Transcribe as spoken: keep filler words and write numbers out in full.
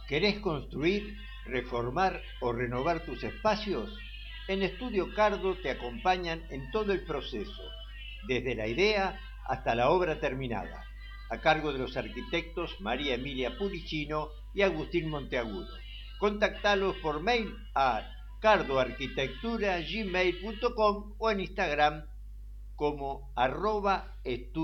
¿Querés construir, reformar o renovar tus espacios? En Estudio Cardo te acompañan en todo el proceso, desde la idea hasta la obra terminada, a cargo de los arquitectos María Emilia Puricino y Agustín Monteagudo. Contactalos por mail a cardoarquitectura punto gmail punto com o en Instagram como arroba estudio